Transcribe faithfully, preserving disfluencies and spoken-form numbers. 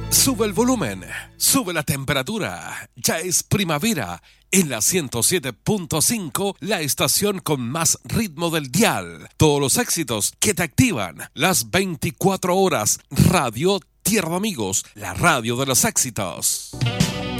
Sube el volumen, sube la temperatura, ya es primavera en la ciento siete punto cinco, la estación con más ritmo del dial. Todos los éxitos que te activan las veinticuatro horas. Radio Tierra de Amigos, la radio de los éxitos.